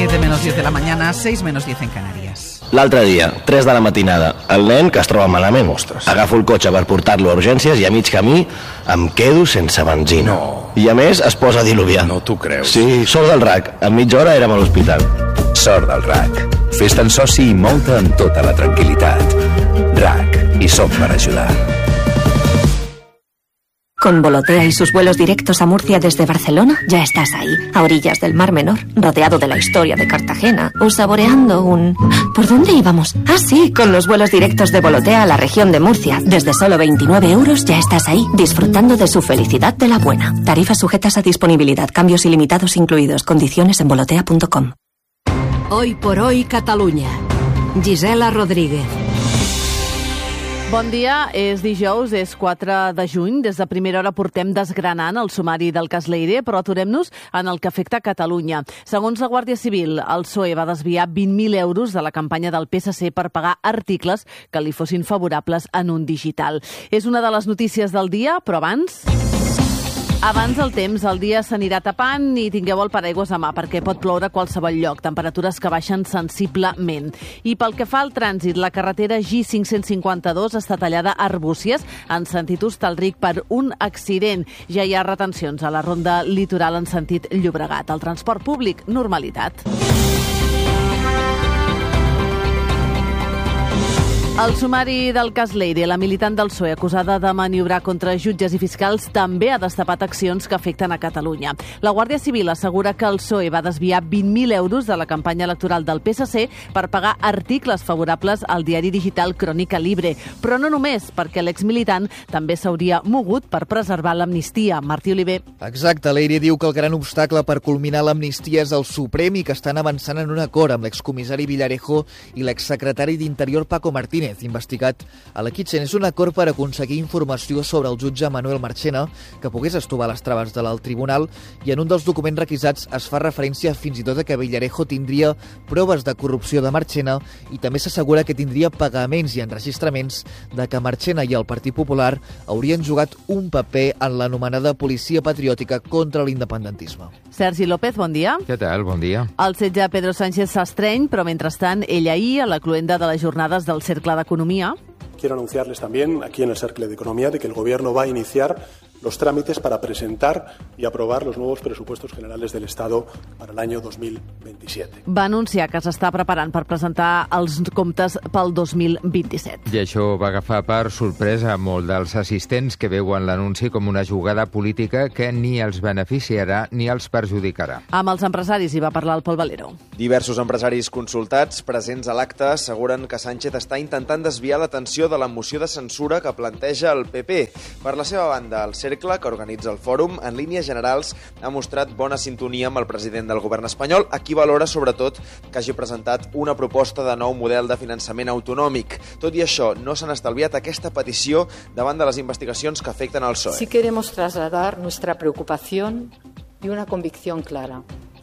7 menos 10 de la mañana, 6 menos 10 en Canarias. L'altre dia, 3 de la matinada, el nen que es troba malament. Ostres. Agafo el cotxe per portar-lo a urgències i a mig camí em quedo sense benzina. No. I a més es posa a diluviar. No t'ho creus. Sí, sort del RAC. En mitja hora érem a l'hospital. Sort del RAC. Fes-te'n soci i mou-te amb tota la tranquil·litat. RAC. I som per ajudar. Con Volotea y sus vuelos directos a Murcia desde Barcelona, ya estás ahí, a orillas del Mar Menor, rodeado de la historia de Cartagena, o saboreando un... ¿Por dónde íbamos? Ah, sí, con los vuelos directos de Volotea a la región de Murcia. Desde solo 29 euros ya estás ahí, disfrutando de su felicidad de la buena. Tarifas sujetas a disponibilidad, cambios ilimitados incluidos, condiciones en volotea.com. Hoy por hoy, Catalunya. Gisela Rodríguez. Bon dia, és dijous, és 4 de juny. Des de primera hora portem desgranant el sumari del cas Leire, però aturem-nos en el que afecta Catalunya. Segons la Guàrdia Civil, el PSOE va desviar 20.000 euros de la campanya del PSC per pagar articles que li fossin favorables en un digital. És una de les notícies del dia, però Abans el temps, el dia s'anirà tapant i tingueu el paraigües a mà perquè pot ploure a qualsevol lloc, temperatures que baixen sensiblement. I pel que fa al trànsit, la carretera G552 està tallada a Arbúcies en sentit Hostalric per un accident. Ja hi ha retencions a la ronda litoral en sentit Llobregat. El transport públic, normalitat. El sumari del cas Leire, la militant del PSOE acusada de maniobrar contra jutges i fiscals, també ha destapat accions que afecten a Catalunya. La Guàrdia Civil assegura que el PSOE va desviar 20.000 euros de la campanya electoral del PSC per pagar articles favorables al diari digital Crònica Libre. Però no només, perquè l'exmilitant també s'hauria mogut per preservar l'amnistia. Martí Oliver. Exacte, Leire diu que el gran obstacle per culminar l'amnistia és el Suprem i que estan avançant en un acord amb l'excomissari Villarejo i l'exsecretari d'Interior Paco Martínez, investigat a la Kitchen. És un acord per aconseguir informació sobre el jutge Manuel Marchena que pogués estovar les traves del tribunal, i en un dels documents requisats es fa referència fins i tot a que Villarejo tindria proves de corrupció de Marchena i també s'assegura que tindria pagaments i enregistraments de que Marchena i el Partit Popular haurien jugat un paper en l'anomenada policia patriòtica contra l'independentisme. Sergi López, bon dia. Què tal? Bon dia. El setge a Pedro Sánchez s'estreny, però mentrestant ell ahir, a la cloenda de les jornades del Cercle d'Economia. Quiero anunciarles también aquí en el Cercle de Economía de que el Gobierno va a iniciar los trámites para presentar y aprobar los nuevos presupuestos generales del Estado para el año 2027. Va anunciar que s'està preparant per presentar els comptes pel 2027. I això va agafar per sorpresa molt dels assistents que veuen l'anunci com una jugada política que ni els beneficiarà ni els perjudicarà. Amb els empresaris hi va parlar el Pol Valero. Diversos empresaris consultats presents a l'acte asseguren que Sánchez està intentant desviar l'atenció de la moció de censura que planteja el PP. Per la seva banda, el Cercle, que organitza el fòrum, en línies generals ha mostrat bona sintonia amb el president del govern espanyol, a qui valora sobretot que hagi presentat una proposta de nou model de finançament autonòmic. Tot i això, no s'han estalviat aquesta petició davant de les investigacions que afecten al PSOE. Sí queremos trasladar nuestra preocupación y una convicción clara.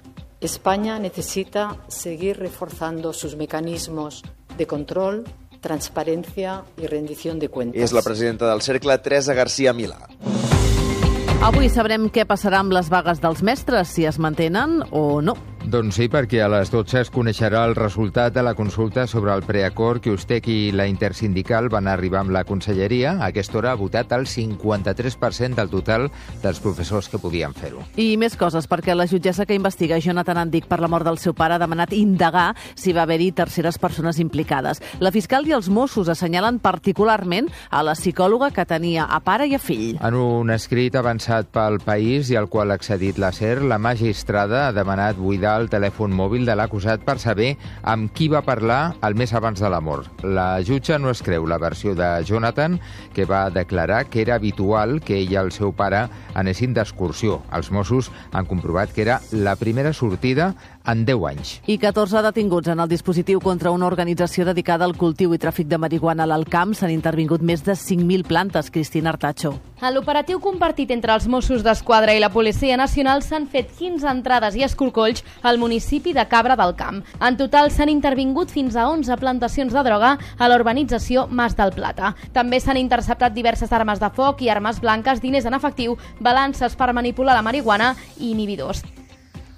España necesita seguir reforzando sus mecanismos de control, transparencia y rendición de cuentas. És la presidenta del Cercle, Teresa García Milà. Avui sabrem què passarà amb les vagues dels mestres, si es mantenen o no. Doncs sí, perquè a les 12 es coneixerà el resultat de la consulta sobre el preacord que Ustec i la Intersindical van arribar amb la Conselleria. A aquesta hora ha votat el 53% del total dels professors que podien fer-ho. I més coses, perquè la jutgessa que investiga Jonathan Andic per la mort del seu pare ha demanat indagar si va haver-hi terceres persones implicades. La fiscal i els Mossos assenyalen particularment a la psicòloga que tenia a pare i a fill. En un escrit avançat pel País i al qual ha accedit la SER, la magistrada ha demanat buidar el telèfon mòbil de l'acusat per saber amb qui va parlar el mes abans de la mort. La jutge no es creu la versió de Jonathan, que va declarar que era habitual que ell i el seu pare anessin d'excursió. Els Mossos han comprovat que era la primera sortida en 10 anys. I 14 detinguts en el dispositiu contra una organització dedicada al cultiu i tràfic de marihuana a l'Alcamp. S'han intervingut més de 5.000 plantes. Cristina Artacho. En l'operatiu compartit entre els Mossos d'Esquadra i la Policia Nacional s'han fet 15 entrades i escorcolls al municipi de Cabra del Camp. En total s'han intervingut fins a 11 plantacions de droga a la urbanització Mas del Plata. També s'han interceptat diverses armes de foc i armes blanques, diners en efectiu, balances per manipular la marihuana i inhibidors.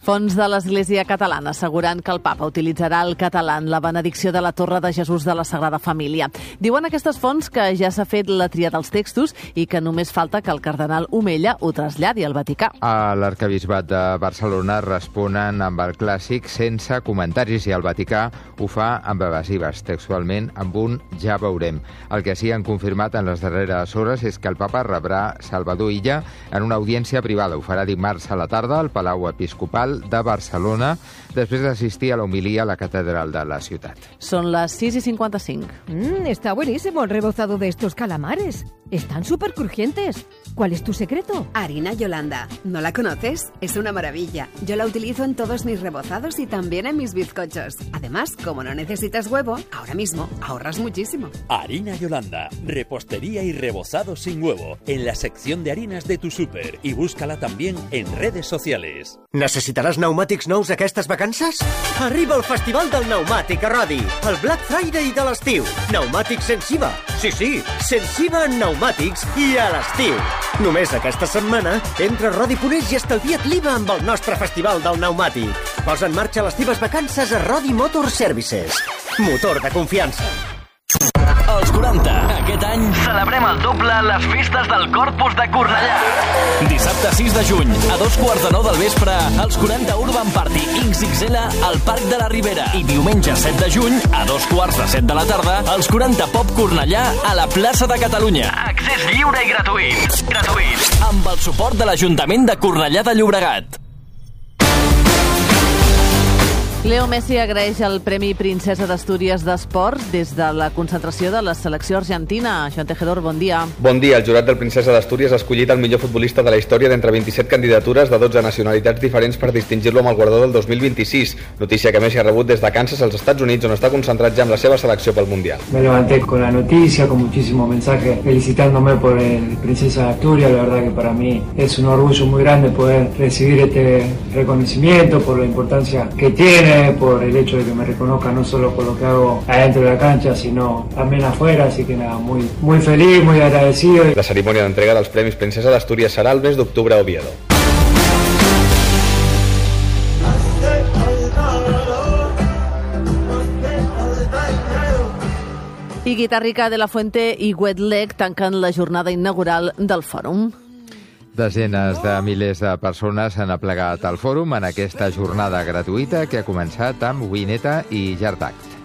Fonts de l'Església Catalana asseguren que el papa utilitzarà el català en la benedicció de la Torre de Jesús de la Sagrada Família. Diuen aquestes fonts que ja s'ha fet la tria dels textos i que només falta que el cardenal Omella ho traslladi al Vaticà. A l'Arquebisbat de Barcelona responen amb el clàssic sense comentaris i el Vaticà ho fa amb evasives, textualment amb un ja veurem. El que sí han confirmat en les darreres hores és que el papa rebrà Salvador Illa en una audiència privada. Ho farà dimarts a la tarda al Palau Episcopal de Barcelona, després d'assistir a la homilia a la catedral de la ciutat. Són les 6:55. Está buenísimo el rebozado de estos calamares. Están súper crujientes. ¿Cuál es tu secreto? Harina Yolanda. ¿No la conoces? Es una maravilla. Yo la utilizo en todos mis rebozados y también en mis bizcochos. Además, como no necesitas huevo, ahora mismo ahorras muchísimo. Harina Yolanda. Repostería y rebozado sin huevo. En la sección de harinas de tu súper. Y búscala también en redes sociales. Necessitaràs pneumàtics nous aquestes vacances? Arriba el Festival del Pneumàtic a Rodi, el Black Friday de l'estiu. Pneumàtics sense IVA. Sí, sense IVA en pneumàtics i a l'estiu. Només aquesta setmana, entra a Rodi.es i estalvia't l'IVA amb el nostre Festival del Pneumàtic. Posa en marxa les teves vacances a Rodi Motor Services. Motor de confiança. Els 40. Aquest any celebrem el doble les festes del Corpus de Cornellà. Dissabte 6 de juny, a 2:45 del vespre, els 40 Urban Party XXL al Parc de la Ribera. I diumenge 7 de juny, a 2:45 de la tarda, els 40 Pop Cornellà a la plaça de Catalunya. Accés lliure i gratuït. Amb el suport de l'Ajuntament de Cornellà de Llobregat. Leo Messi agraeix el Premi Princesa d'Astúries d'Esports des de la concentració de la selecció argentina. Joan Tejedor, bon dia. Bon dia. El jurat del Princesa d'Astúries ha escollit el millor futbolista de la història d'entre 27 candidatures de 12 nacionalitats diferents per distingir-lo amb el guardó del 2026. Notícia que Messi ha rebut des de Kansas, als Estats Units, on està concentrat ja amb la seva selecció pel Mundial. Me levanté con la noticia, con muchísimos mensajes felicitándome por el Princesa de Asturias. La verdad que para mí es un orgullo muy grande poder recibir este reconocimiento por la importancia que tiene, por el hecho de que me reconozcan no solo por lo que hago adentro de la cancha, sino también afuera, así que nada, muy feliz, muy agradecido. La cerimònia d'entrega dels Premis Princesa d'Astúries serà el mes d'octubre a Oviedo. I Guitarrica de la Fuente i Wet Leg tanquen la jornada inaugural del fòrum. Desenes de milers de persones s'han aplegat al fòrum en aquesta jornada gratuïta que ha començat amb Wineta i Jardact.